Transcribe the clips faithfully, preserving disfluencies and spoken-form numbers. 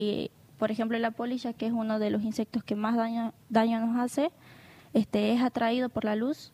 Y, por ejemplo, la polilla, que es uno de los insectos que más daño, daño nos hace, este, es atraído por la luz.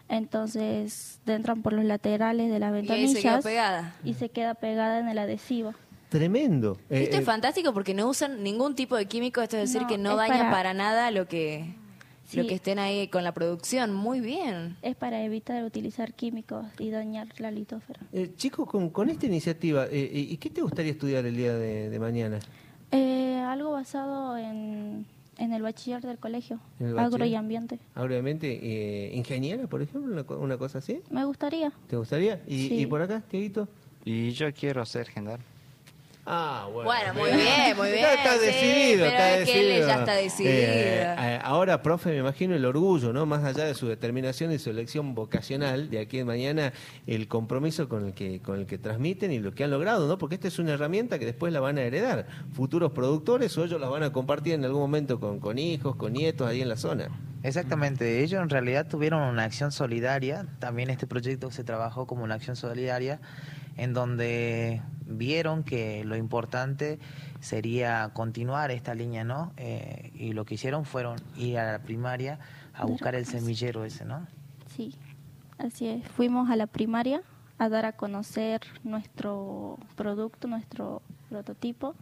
Entonces entran por los laterales de las ventanillas y, ahí se queda pegada. y se queda pegada en el adhesivo. Tremendo. Esto Eh, es fantástico porque no usan ningún tipo de químico, esto es decir, No, que no es daña para- para, nada lo que, Sí. lo que estén ahí con la producción. Muy bien. Es para evitar utilizar químicos y dañar la litósfera. eh, chicos, con, con esta iniciativa, eh, ¿y qué te gustaría estudiar el día de, de mañana? Eh, algo basado en, en el bachiller del colegio, ¿En el agro bachiller? y ambiente. Obviamente, eh, ingeniera, por ejemplo, una, co- una cosa así. Me gustaría. ¿Te gustaría? ¿Y, Sí. y por acá, Dieguito? Y yo quiero ser gendarme. Ah, bueno. Bueno, muy bien, muy bien. Está, está sí, decidido, pero está es que él decidido. ya está decidido. Eh, eh, ahora, profe, me imagino el orgullo, ¿no? Más allá de su determinación y su elección vocacional, de aquí en mañana, el compromiso con el que con el que transmiten y lo que han logrado, ¿no? Porque esta es una herramienta que después la van a heredar futuros productores o ellos la van a compartir en algún momento con, con hijos, con nietos ahí en la zona. Exactamente, ellos en realidad tuvieron una acción solidaria, también este proyecto se trabajó como una acción solidaria, en donde vieron que lo importante sería continuar esta línea, ¿no? Eh, y lo que hicieron fueron ir a la primaria a buscar el semillero ese, ¿no? Sí, así es. Fuimos a la primaria a dar a conocer nuestro producto, nuestro prototipo,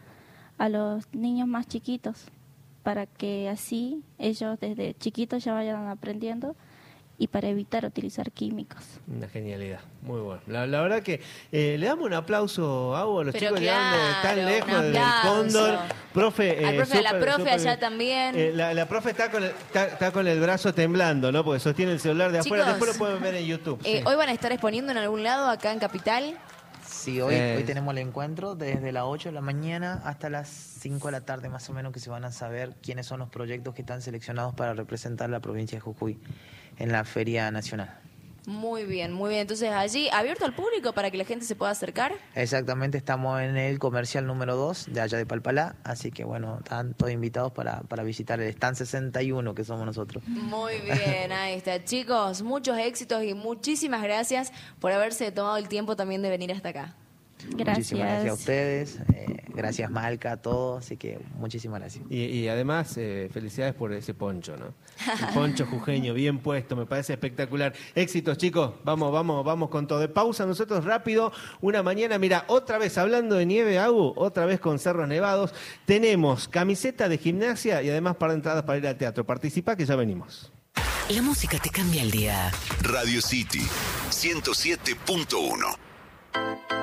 a los niños más chiquitos, para que así ellos desde chiquitos ya vayan aprendiendo y para evitar utilizar químicos. Una genialidad, muy bueno. La, la verdad que eh, le damos un aplauso a vos, a los Pero chicos que llegan de claro, tan un lejos del aplauso. Cóndor. Profe, Al eh, profe, a la súper, profe súper allá bien. también. Eh, la, la profe está con, el, está, está con el brazo temblando, ¿no? Porque sostiene el celular de afuera. Chicos, Después lo pueden ver en YouTube. Eh, sí. ¿Hoy van a estar exponiendo en algún lado acá en Capital? Sí, hoy, Eh, hoy tenemos el encuentro desde las ocho de la mañana hasta las cinco de la tarde más o menos, que se van a saber quiénes son los proyectos que están seleccionados para representar la provincia de Jujuy en la Feria Nacional. Muy bien, muy bien. Entonces allí, abierto al público para que la gente se pueda acercar. Exactamente, estamos en el comercial número dos de allá de Palpalá, así que bueno, están todos invitados para, para visitar el stand sesenta y uno que somos nosotros. Muy bien, ahí está. Chicos, muchos éxitos y muchísimas gracias por haberse tomado el tiempo también de venir hasta acá. Gracias. Muchísimas gracias a ustedes, eh, gracias Malca, a todos, así que muchísimas gracias. Y, y además, eh, felicidades por ese poncho, ¿no? El poncho jujeño, bien puesto, me parece espectacular. Éxitos, chicos, vamos, vamos, vamos con todo. De pausa, nosotros rápido, una mañana, mira, otra vez hablando de nieve, Agu, otra vez con cerros nevados, tenemos camiseta de gimnasia y además par de entradas para ir al teatro. Participa que ya venimos. La música te cambia el día. Radio City ciento siete punto uno.